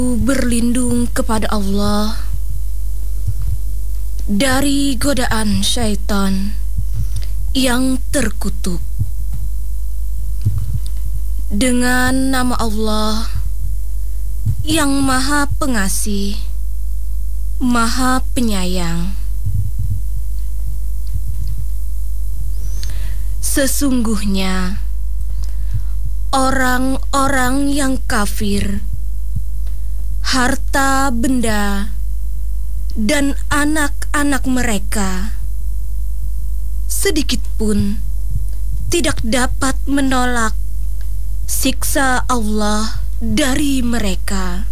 Berlindung kepada Allah dari godaan syaitan yang terkutuk. Dengan nama Allah yang Maha Pengasih, Maha Penyayang. Sesungguhnya orang-orang yang kafir, harta benda dan anak-anak mereka sedikit pun tidak dapat menolak siksa Allah dari mereka.